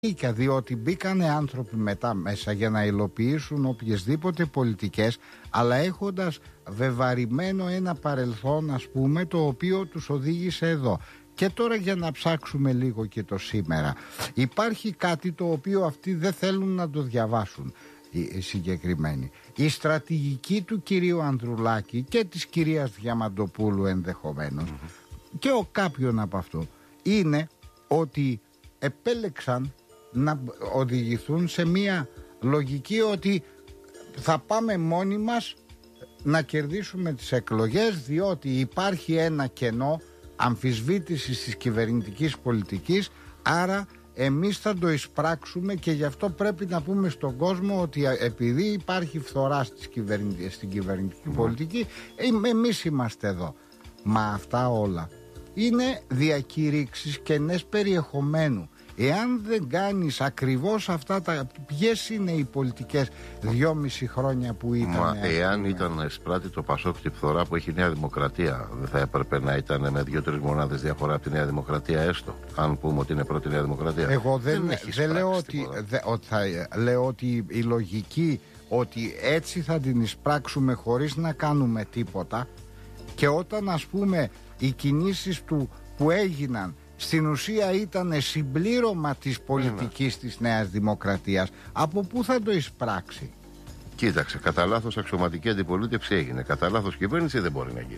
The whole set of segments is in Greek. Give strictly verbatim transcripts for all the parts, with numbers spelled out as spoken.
διότι μπήκανε άνθρωποι μετά μέσα για να υλοποιήσουν οποιασδήποτε πολιτικές, αλλά έχοντας βεβαρημένο ένα παρελθόν, ας πούμε, το οποίο τους οδήγησε εδώ. Και τώρα για να ψάξουμε λίγο και το σήμερα. Υπάρχει κάτι το οποίο αυτοί δεν θέλουν να το διαβάσουν οι συγκεκριμένοι. Η στρατηγική του κυρίου Ανδρουλάκη και της κυρίας Διαμαντοπούλου ενδεχομένως mm-hmm. και ο κάποιον από αυτό είναι ότι επέλεξαν να οδηγηθούν σε μια λογική ότι θα πάμε μόνοι μας να κερδίσουμε τις εκλογές, διότι υπάρχει ένα κενό αμφισβήτησης της κυβερνητικής πολιτικής, άρα εμείς θα το εισπράξουμε και γι' αυτό πρέπει να πούμε στον κόσμο ότι επειδή υπάρχει φθορά στις κυβερνη... στην κυβερνητική mm. πολιτική, εμείς είμαστε εδώ. Μα αυτά όλα είναι διακηρύξεις κενές περιεχομένου. Εάν δεν κάνεις ακριβώς αυτά τα... Ποιες είναι οι πολιτικές δυόμιση χρόνια που ήταν... Μα εάν ήταν σπράτη το Πασόκ τη φθορά που έχει η Νέα Δημοκρατία, δεν θα έπρεπε να ήταν με δύο-τρεις μονάδες διαφορά από τη Νέα Δημοκρατία έστω, αν πούμε ότι είναι πρώτη Νέα Δημοκρατία? Εγώ δεν, δεν, δεν λέω ότι, δε, ότι θα, λέω ότι η λογική ότι έτσι θα την εισπράξουμε χωρίς να κάνουμε τίποτα, και όταν ας πούμε οι κινήσεις του που έγιναν στην ουσία ήταν συμπλήρωμα της πολιτικής της Νέας Δημοκρατίας, από πού θα το εισπράξει? Κοίταξε, κατά λάθος αξιωματική αντιπολίτευση έγινε. Κατά λάθος κυβέρνηση δεν μπορεί να γίνει.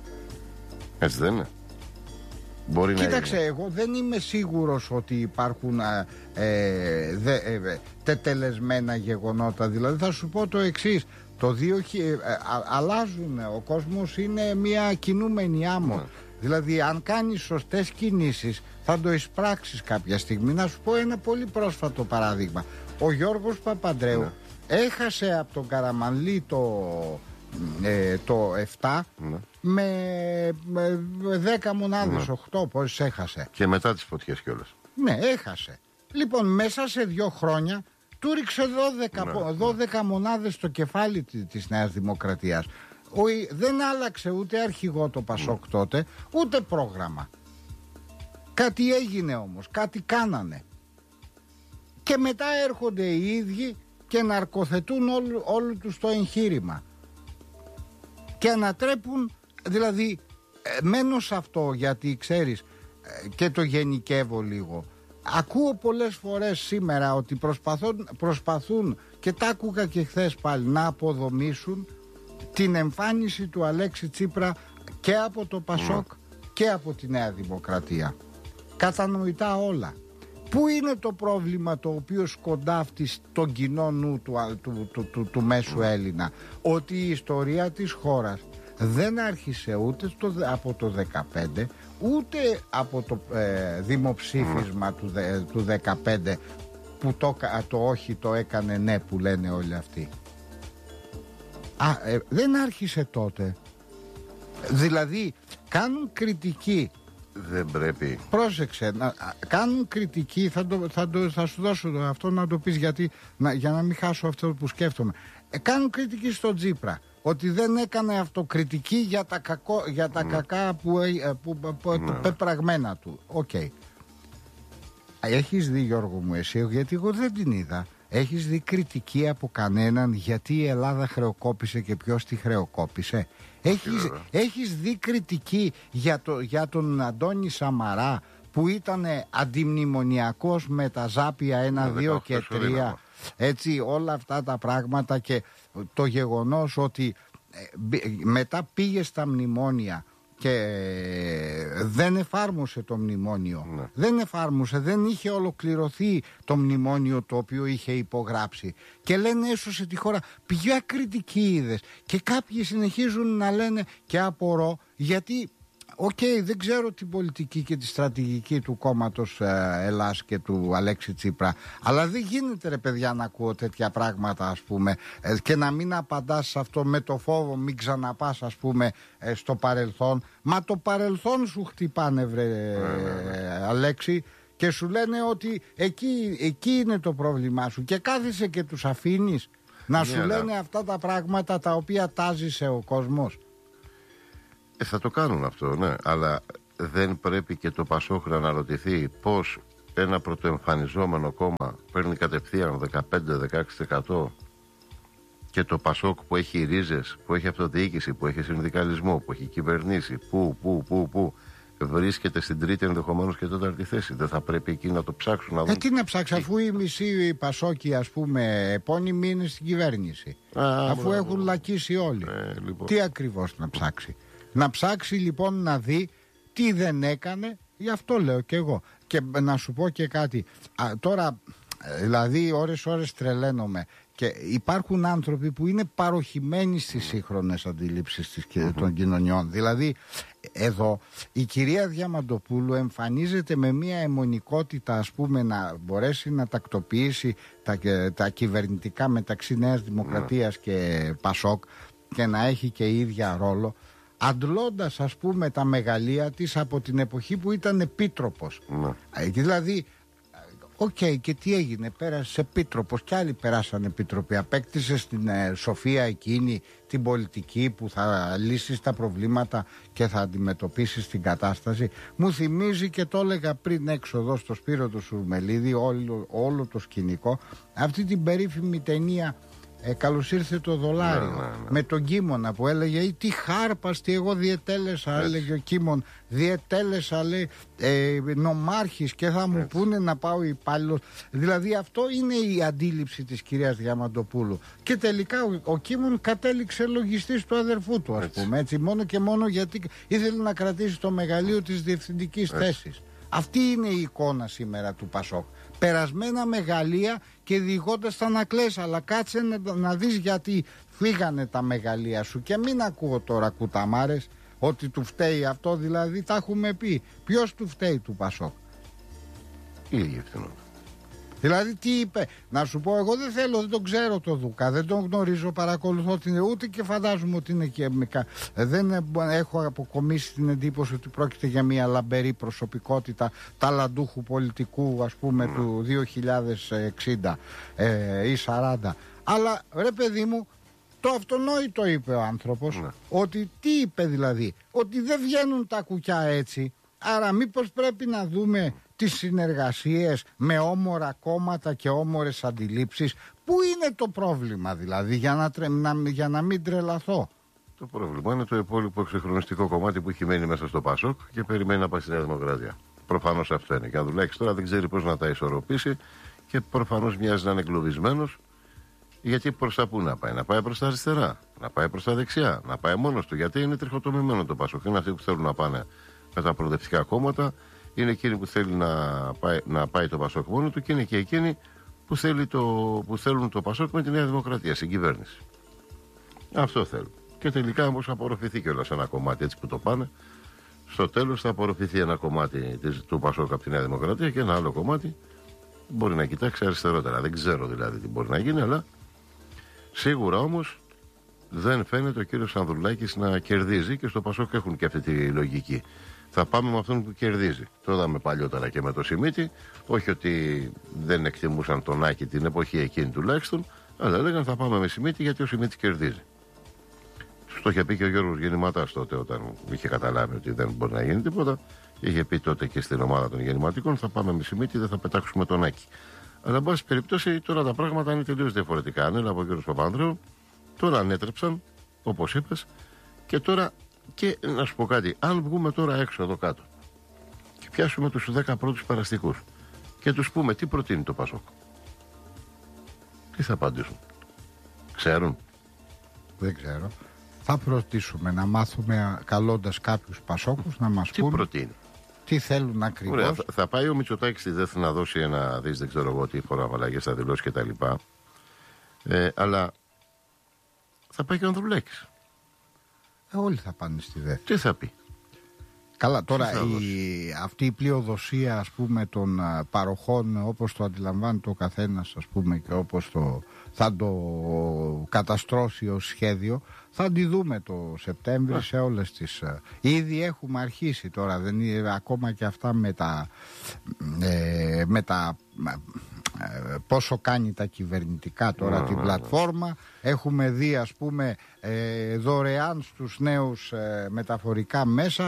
Έτσι δεν είναι? Μπορεί Κοίταξε, να εγώ δεν είμαι σίγουρος ότι υπάρχουν ε, δε, ε, τετελεσμένα γεγονότα. Δηλαδή θα σου πω το εξής. Το δύο, ε, α, αλλάζουν. Ο κόσμος είναι μια κινούμενη άμμο. Ναι. Δηλαδή αν κάνεις σωστές κινήσεις θα το εισπράξεις κάποια στιγμή. Να σου πω ένα πολύ πρόσφατο παράδειγμα. Ο Γιώργος Παπαντρέου ναι. έχασε από τον Καραμανλή το, ε, το επτά ναι. με, με δέκα μονάδες, ναι. οκτώ πόσες έχασε. Και μετά τις φωτιές κιόλας. Ναι, έχασε. Λοιπόν, μέσα σε δύο χρόνια του ρίξε δώδεκα, ναι, δώδεκα ναι. μονάδες στο κεφάλι της Νέας Δημοκρατίας. Ο, δεν άλλαξε ούτε αρχηγό το Πασόκ mm. τότε, ούτε πρόγραμμα. Κάτι έγινε όμως, κάτι κάνανε. Και μετά έρχονται οι ίδιοι και ναρκοθετούν όλο, όλο τους το εγχείρημα. Και ανατρέπουν, δηλαδή, ε, μένω σε αυτό γιατί ξέρεις, ε, και το γενικεύω λίγο. Ακούω πολλές φορές σήμερα ότι προσπαθούν, προσπαθούν και τα άκουγα και χθες πάλι, να αποδομήσουν την εμφάνιση του Αλέξη Τσίπρα και από το Πασόκ mm. και από τη Νέα Δημοκρατία. Κατανοητά όλα. Πού είναι το πρόβλημα το οποίο σκοντάφτει στον κοινό νου του, του, του, του, του μέσου mm. Έλληνα? Ότι η ιστορία της χώρας δεν άρχισε ούτε στο, από το δεκαπέντε, ούτε από το ε, δημοψήφισμα mm. του, του δεκαπέντε που το, το όχι το έκανε ναι που λένε όλοι αυτοί. Α, ε, δεν άρχισε τότε. Δηλαδή κάνουν κριτική. Δεν πρέπει. Πρόσεξε, να, κάνουν κριτική. Θα, το, θα, το, θα σου δώσω αυτό να το πεις γιατί, να, για να μην χάσω αυτό που σκέφτομαι. Ε, κάνουν κριτική στον Τσίπρα ότι δεν έκανε αυτοκριτική για τα, κακό, για τα ναι. κακά που, που, που, που ναι. πεπραγμένα του. Οκ. Okay. Έχεις δει, Γιώργο μου, εσύ, γιατί εγώ δεν την είδα. Έχεις δει κριτική από κανέναν γιατί η Ελλάδα χρεοκόπησε και ποιος τη χρεοκόπησε? Έχεις, έχεις δει κριτική για, το, για τον Αντώνη Σαμαρά που ήταν αντιμνημονιακός με τα Ζάπια ένα, δύο και τρία? Έτσι, όλα αυτά τα πράγματα και το γεγονός ότι μετά πήγε στα μνημόνια και δεν εφάρμοσε το μνημόνιο. Ναι. Δεν εφάρμοσε, δεν είχε ολοκληρωθεί το μνημόνιο το οποίο είχε υπογράψει. Και λένε έσωσε τη χώρα. Ποια κριτική είδες? Και κάποιοι συνεχίζουν να λένε και απορώ γιατί, οκ, okay, δεν ξέρω την πολιτική και τη στρατηγική του κόμματος ε, Ελλάς και του Αλέξη Τσίπρα, αλλά δεν γίνεται ρε παιδιά να ακούω τέτοια πράγματα ας πούμε ε, και να μην απαντάς σε αυτό με το φόβο μην ξαναπάς ας πούμε ε, στο παρελθόν. Μα το παρελθόν σου χτυπάνε βρε ε, Αλέξη και σου λένε ότι εκεί, εκεί είναι το πρόβλημά σου και κάθεσαι και τους αφήνεις να σου yeah, λένε yeah. αυτά τα πράγματα τα οποία τάζησε ο κόσμος. Ε, θα το κάνουν αυτό, ναι, αλλά δεν πρέπει και το Πασόκ να αναρωτηθεί πώς ένα πρωτοεμφανιζόμενο κόμμα παίρνει κατευθείαν δεκαπέντε με δεκαέξι τοις εκατό και το Πασόκ που έχει ρίζες, που έχει αυτοδιοίκηση, που έχει συνδικαλισμό, που έχει κυβερνήσει, που, που, που, που βρίσκεται στην τρίτη ενδεχομένως και τέταρτη θέση. Δεν θα πρέπει εκεί να το ψάξουν να δουν. Ε, τι να ψάξει, αφού οι μισοί Πασόκοι, ας πούμε, επώνυμοι είναι στην κυβέρνηση. Α, αφού μπράβο. Έχουν λακίσει όλοι. Ε, λοιπόν. Τι ακριβώς να ψάξει. Να ψάξει λοιπόν να δει τι δεν έκανε, γι' αυτό λέω και εγώ. Και να σου πω και κάτι. Α, τώρα, δηλαδή, ώρες-ώρες τρελαίνομαι. Και υπάρχουν άνθρωποι που είναι παροχημένοι στις σύγχρονες αντιλήψεις της, mm-hmm. των κοινωνιών. Δηλαδή, εδώ η κυρία Διαμαντοπούλου εμφανίζεται με μια αιμονικότητα, ας πούμε, να μπορέσει να τακτοποιήσει τα, τα κυβερνητικά μεταξύ Νέας Δημοκρατίας mm. και Πασόκ και να έχει και ίδια ρόλο, αντλώντας, ας πούμε, τα μεγαλεία της από την εποχή που ήταν επίτροπος. Mm. Δηλαδή, οκ, okay, και τι έγινε, πέρασε επίτροπος και άλλοι περάσαν επίτροποι. Απέκτησε στην ε, σοφία εκείνη την πολιτική που θα λύσει τα προβλήματα και θα αντιμετωπίσει την κατάσταση. Μου θυμίζει, και το έλεγα πριν έξω εδώ στο Σπύρο του Σουρμελίδη, όλο, όλο το σκηνικό, αυτή την περίφημη ταινία ε, «Καλώς ήρθε το δολάριο», ναι, ναι, ναι. με τον Κίμωνα που έλεγε «Ή τι χάρπαστη, εγώ διετέλεσα», έτσι. Έλεγε ο Κίμων, διετέλεσα, λέει, ε, νομάρχης και θα μου έτσι. Πούνε να πάω υπάλληλος. Δηλαδή αυτό είναι η αντίληψη της κυρίας Διαμαντοπούλου. Και τελικά ο, ο Κίμων κατέληξε λογιστής του αδερφού του, ας έτσι. πούμε, έτσι, μόνο και μόνο γιατί ήθελε να κρατήσει το μεγαλείο της διευθυντικής θέσης. Αυτή είναι η εικόνα σήμερα του Πασόκ. Περασμένα μεγαλεία και διηγώντας τα να κλαις, αλλά κάτσε να, να δεις γιατί φύγανε τα μεγαλεία σου και μην ακούω τώρα κουταμάρες ότι του φταίει αυτό, δηλαδή τα έχουμε πει. Ποιος του φταίει του Πασόκ? Οι ίδιοι ευθυνόνται. Δηλαδή τι είπε, να σου πω, εγώ δεν θέλω, δεν τον ξέρω το Δούκα, δεν τον γνωρίζω, παρακολουθώ την, ούτε και φαντάζομαι ότι είναι και δεν έχω αποκομίσει την εντύπωση ότι πρόκειται για μια λαμπερή προσωπικότητα ταλαντούχου πολιτικού, ας πούμε, mm. του δύο χιλιάδες εξήντα ε, ή σαράντα. Αλλά ρε παιδί μου, το αυτονόητο είπε ο άνθρωπος, mm. ότι τι είπε δηλαδή, ότι δεν βγαίνουν τα κουκιά έτσι, άρα μήπως πρέπει να δούμε τις συνεργασίες με όμορα κόμματα και όμορες αντιλήψεις. Πού είναι το πρόβλημα δηλαδή, για να, τρε... να... για να μην τρελαθώ? Το πρόβλημα είναι το υπόλοιπο εξυγχρονιστικό κομμάτι που έχει μένει μέσα στο Πασόκ και περιμένει να πάει στη Νέα Δημοκρατία. Προφανώς αυτό είναι. Και αν δουλέψει τώρα δεν ξέρει πώς να τα ισορροπήσει και προφανώς μοιάζει να είναι εγκλωβισμένος. Γιατί προς τα πού να πάει? Να πάει προς τα αριστερά, να πάει προς τα δεξιά, να πάει μόνος του. Γιατί είναι τριχοτομημένο το Πασόκ. Είναι αυτοί που θέλουν να πάνε με τα προοδευτικά κόμματα. Είναι εκείνοι που θέλει να πάει, να πάει το Πασόκ μόνο του και είναι και εκείνοι που, θέλει το, που θέλουν το Πασόκ με τη Νέα Δημοκρατία στην κυβέρνηση. Αυτό θέλουν. Και τελικά όμως απορροφηθεί κιόλας ένα κομμάτι έτσι που το πάνε. Στο τέλος θα απορροφηθεί ένα κομμάτι της, του Πασόκ από τη Νέα Δημοκρατία και ένα άλλο κομμάτι μπορεί να κοιτάξει αριστερότερα. Δεν ξέρω δηλαδή τι μπορεί να γίνει, αλλά σίγουρα όμως δεν φαίνεται ο κύριος Ανδρουλάκης να κερδίζει και στο Πασόκ έχουν και αυτή τη λογική. Θα πάμε με αυτόν που κερδίζει. Το είδαμε παλιότερα και με το Σιμίτη. Όχι ότι δεν εκτιμούσαν τον Άκη την εποχή εκείνη τουλάχιστον, αλλά έλεγαν θα πάμε με Σιμίτη γιατί ο Σιμίτης κερδίζει. Του το είχε πει και ο Γιώργος Γεννηματάς τότε, όταν είχε καταλάβει ότι δεν μπορεί να γίνει τίποτα. Είχε πει τότε και στην ομάδα των γεννηματικών θα πάμε με Σιμίτη, δεν θα πετάξουμε τον Άκη. Αλλά εν πάση περιπτώσει τώρα τα πράγματα είναι τελείως διαφορετικά. Ανέλαβε ο κ. Παπανδρέου, τώρα ανέτρεψαν, όπως είπες, και τώρα. Και να σου πω κάτι, αν βγούμε τώρα έξω εδώ κάτω και πιάσουμε τους δέκα πρώτους περαστικούς και τους πούμε τι προτείνει το Πασόκ, τι θα απαντήσουν? Ξέρουν? Δεν ξέρω. Θα προτίσουμε να μάθουμε καλώντας κάποιους Πασόκους να μας τι πούν προτείνει, τι θέλουν ακριβώς. Ωραία, θα, θα πάει ο Μητσοτάκης στη ΔΕΘ να δώσει ένα δις, δεν ξέρω εγώ τι φοροαπαλλαγές θα δηλώσει και τα λοιπά, ε, αλλά θα πάει και ο Ανδρουλάκης. Ε, όλοι θα πάνε στη ΔΕΘ. Τι θα πει? Καλά, τώρα η, αυτή η πλειοδοσία, ας πούμε, των α, παροχών, όπως το αντιλαμβάνεται ο καθένας, ας πούμε, και όπως το, θα το καταστρώσει ως σχέδιο, θα τη δούμε το Σεπτέμβρη yeah. σε όλες τις... Α, ήδη έχουμε αρχίσει τώρα, δεν είναι ακόμα και αυτά με τα... Ε, με τα πόσο κάνει τα κυβερνητικά τώρα mm, την πλατφόρμα. Έχουμε δει, ας πούμε, ε, δωρεάν στους νέους ε, μεταφορικά μέσα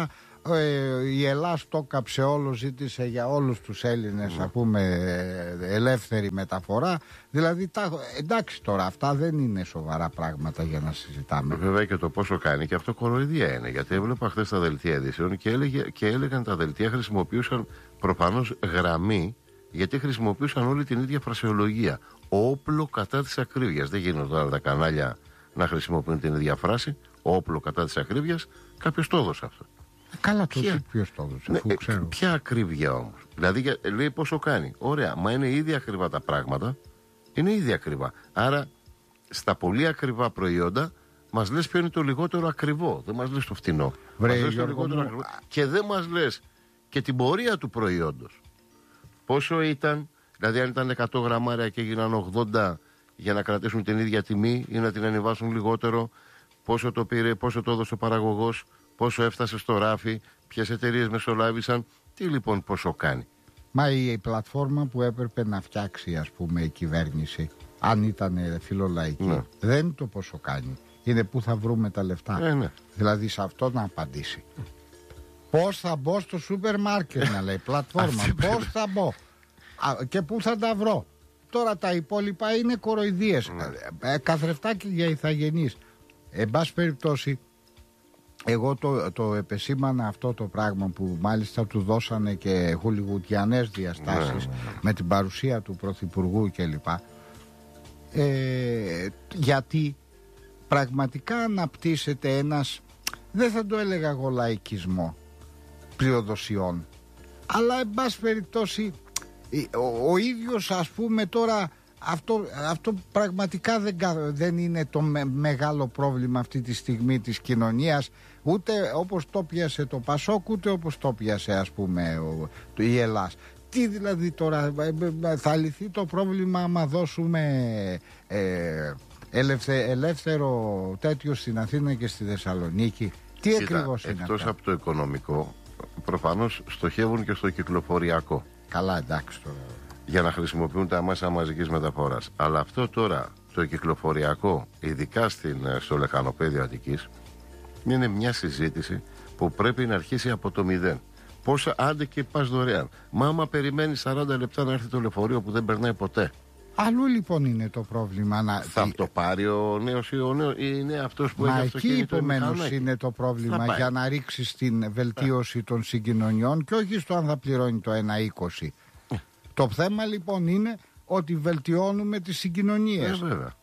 Ε, η Ελλάς το κάψε όλο, ζήτησε για όλους τους Έλληνες, να πούμε, ελεύθερη μεταφορά. Δηλαδή, τα, εντάξει τώρα, αυτά δεν είναι σοβαρά πράγματα για να συζητάμε. Βέβαια και το πόσο κάνει, και αυτό κοροϊδία είναι. Γιατί έβλεπα χθες τα δελτία ειδήσεων και, έλεγε, και έλεγαν τα δελτία χρησιμοποιούσαν προφανώς γραμμή, γιατί χρησιμοποιούσαν όλη την ίδια φρασεολογία. Όπλο κατά της ακρίβειας. Δεν γίνονται τώρα τα κανάλια να χρησιμοποιούν την ίδια φράση. Όπλο κατά της ακρίβειας. Κάποιος το έδωσε αυτό. Καλά, το ποια... ποιος το έδωσε, αφού ναι, ξέρω. Ποια ακρίβεια όμως? Δηλαδή λέει πόσο κάνει. Ωραία, μα είναι ήδη ακριβά τα πράγματα. Είναι ήδη ακριβά. Άρα στα πολύ ακριβά προϊόντα μας λες ποιο είναι το λιγότερο ακριβό. Δεν μας λες το φτηνό. Βρε, μας λες το λιγότερο μου... ακριβό. Και δεν μας λες και την πορεία του προϊόντος. Πόσο ήταν, δηλαδή αν ήταν εκατό γραμμάρια και έγιναν ογδόντα για να κρατήσουν την ίδια τιμή ή να την ανεβάσουν λιγότερο, πόσο το πήρε, πόσο το έδωσε ο παραγωγός, πόσο έφτασε στο ράφι, ποιες εταιρείες μεσολάβησαν, τι λοιπόν πόσο κάνει. Μα η πλατφόρμα που έπρεπε να φτιάξει, ας πούμε, η κυβέρνηση, αν ήταν φιλολαϊκή, ναι, δεν είναι το πόσο κάνει. Είναι πού θα βρούμε τα λεφτά. Ε, ναι. Δηλαδή σε αυτό να απαντήσει. Πώς θα μπω στο σούπερ μάρκετ, να λέει πλατφόρμα. Πώς θα μπω και πού θα τα βρω. Τώρα τα υπόλοιπα είναι κοροϊδίες. Ναι. Καθρεφτάκι για ηθαγενείς. Εν πάση περιπτώσει, εγώ το, το επεσήμανα αυτό το πράγμα που μάλιστα του δώσανε και χολιγουτιανές διαστάσεις, ναι, με την παρουσία του Πρωθυπουργού κλπ. Ε, γιατί πραγματικά αναπτύσσεται ένας, δεν θα το έλεγα εγώ λαϊκισμό πλειοδοσιών, αλλά εν πάση περιπτώσει ο, ο ίδιος, ας πούμε, τώρα αυτό, αυτό πραγματικά δεν, δεν είναι το με, μεγάλο πρόβλημα αυτή τη στιγμή της κοινωνίας, ούτε όπως το πιάσε το Πασόκ, ούτε όπως το πιάσε, ας πούμε, ο, το, η Ελλάς. Τι δηλαδή τώρα θα λυθεί το πρόβλημα άμα δώσουμε ε, ελευθε, ελεύθερο τέτοιο στην Αθήνα και στη Θεσσαλονίκη? Τι Κοίτα, ακριβώς είναι εκτός αυτά? Από το οικονομικό, προφανώς στοχεύουν και στο κυκλοφοριακό. Καλά, εντάξει τώρα. Για να χρησιμοποιούν τα μέσα μαζικής μεταφοράς. Αλλά αυτό τώρα, το κυκλοφοριακό, ειδικά στην, στο λεκανοπέδιο Αττικής, είναι μια συζήτηση που πρέπει να αρχίσει από το μηδέν. Πόσα, άντε και πας δωρεάν. Μα άμα περιμένει σαράντα λεπτά να έρθει το λεωφορείο που δεν περνάει ποτέ. Αλλού λοιπόν είναι το πρόβλημα. Να... Θα το πάρει ο νέος ή ο νέος, είναι αυτός που Μα έχει αυτοκίνητο. Μα εκεί επομένως είναι το πρόβλημα, για να ρίξει την βελτίωση yeah. των συγκοινωνιών και όχι στο αν θα πληρώνει το ένα είκοσι. Yeah. Το θέμα λοιπόν είναι ότι βελτιώνουμε τις συγκοινωνίες. Yeah, βέβαια.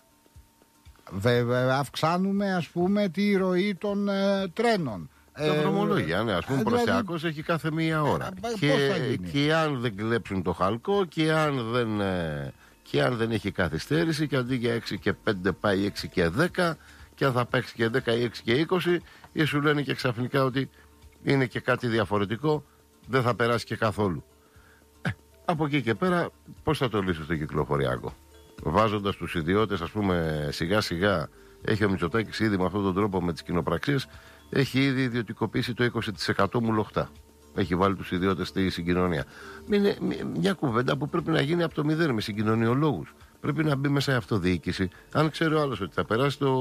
Βέβαια, αυξάνουμε, ας πούμε, τη ροή των ε, τρένων. Τα δρομολόγια, ναι, ας πούμε, προστιακός δηλαδή... έχει κάθε μία ώρα. Ε, και, και αν δεν κλέψουν το χαλκό και αν δεν, ε, και αν δεν έχει καθυστέρηση και αντί για έξι και πέντε πάει έξι και δέκα και αν θα παίξει και δέκα ή έξι και είκοσι, ή σου λένε και ξαφνικά ότι είναι και κάτι διαφορετικό, δεν θα περάσει και καθόλου. Ε, από εκεί και πέρα πώς θα το λύσεις το κυκλοφοριακό? Βάζοντας τους ιδιώτες, ας πούμε, σιγά σιγά, έχει ο Μητσοτάκης ήδη με αυτόν τον τρόπο με τις κοινοπραξίες, έχει ήδη ιδιωτικοποιήσει το είκοσι τοις εκατό μουλοχτά. Έχει βάλει τους ιδιώτες στη συγκοινωνία. Είναι μια κουβέντα που πρέπει να γίνει από το μηδέν με συγκοινωνιολόγους. Πρέπει να μπει μέσα η αυτοδιοίκηση. Αν ξέρει ο άλλος ότι θα περάσει το,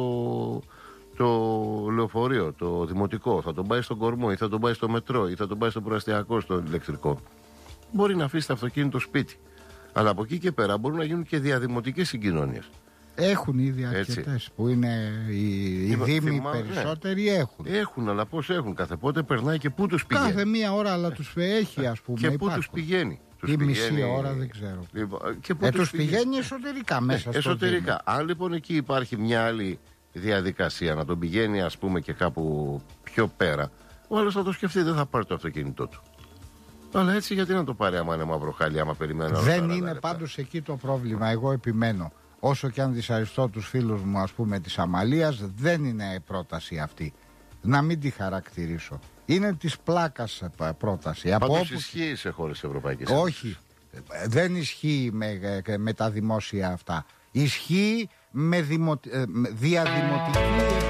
το λεωφορείο, το δημοτικό, θα τον πάει στον κορμό ή θα τον πάει στο μετρό ή θα τον πάει στο προαστιακό, στο ηλεκτρικό, μπορεί να αφήσει το αυτοκίνητο σπίτι. Αλλά από εκεί και πέρα μπορούν να γίνουν και διαδημοτικές συγκοινωνίες. Έχουν ήδη αρκετές που είναι οι, οι δήμοι θυμά, περισσότεροι, ναι. έχουν. Έχουν, αλλά πώς έχουν? Κάθε πότε περνάει και πού τους πηγαίνει. Κάθε μία ώρα, αλλά τους έχει, ας πούμε. Και πού τους πηγαίνει? Ή μισή ώρα, δεν ξέρω. Και πού ε, τους πηγαίνει, πηγαίνει εσωτερικά μέσα. Ε, εσωτερικά. Αν λοιπόν εκεί υπάρχει μια άλλη διαδικασία να τον πηγαίνει, ας πούμε, και κάπου πιο πέρα, ο άλλος θα το σκεφτεί, δεν θα πάρει το αυτοκίνητό του. Αλλά έτσι γιατί να το πάρει άμα είναι μαύρο χάλι, άμα περιμένω? Δεν είναι πάντως εκεί το πρόβλημα. Εγώ επιμένω. Όσο και αν δυσαρεστώ τους φίλους μου, ας πούμε, της Αμαλίας, δεν είναι πρόταση αυτή. Να μην τη χαρακτηρίσω. Είναι της πλάκας πρόταση. Πάντως από όπου... ισχύει σε χώρες Ευρωπαϊκής Ένωσης. Όχι. Δεν ισχύει με, με τα δημόσια αυτά. Ισχύει με, δημο... με διαδημοτική...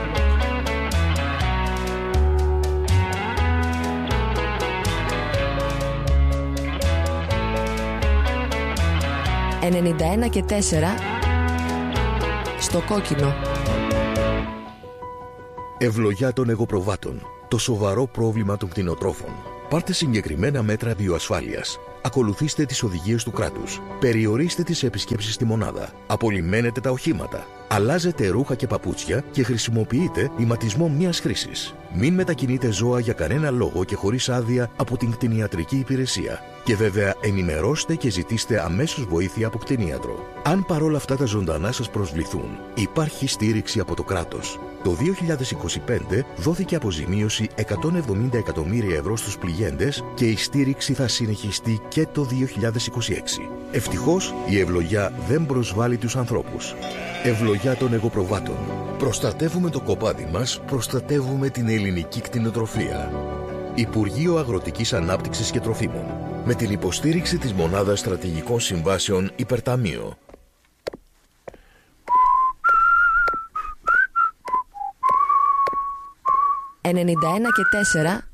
ενενήντα ένα και τέσσερα στο κόκκινο. Ευλογιά των εγωπροβάτων. το σοβαρό πρόβλημα των κτηνοτρόφων. Πάρτε συγκεκριμένα μέτρα βιοασφάλειας. Ακολουθήστε τις οδηγίες του κράτους. Περιορίστε τις επισκέψεις στη μονάδα. Απολυμμένετε τα οχήματα. Αλλάζετε ρούχα και παπούτσια και χρησιμοποιείτε ηματισμό μιας χρήσης. Μην μετακινείτε ζώα για κανένα λόγο και χωρίς άδεια από την κτηνιατρική υπηρεσία. Και βέβαια ενημερώστε και ζητήστε αμέσως βοήθεια από κτηνίατρο. Αν παρόλα αυτά τα ζωντανά σας προσβληθούν, υπάρχει στήριξη από το κράτος. Το δύο χιλιάδες είκοσι πέντε δόθηκε αποζημίωση εκατόν εβδομήντα εκατομμύρια ευρώ στους πληγέντες και η στήριξη θα συνεχιστεί και το δύο χιλιάδες είκοσι έξι. Ευτυχώς η ευλογιά δεν προσβάλλει τους ανθρώπους. Ευλογιά των εγωπροβάτων. Προστατεύουμε το κοπάδι μας, προστατεύουμε την ελληνική κτηνοτροφία. Υπουργείο Αγροτικής Ανάπτυξης και Τροφίμων. Με την υποστήριξη της Μονάδας Στρατηγικών Συμβάσεων Υπερταμείο. ενενήντα ένα και τέσσερα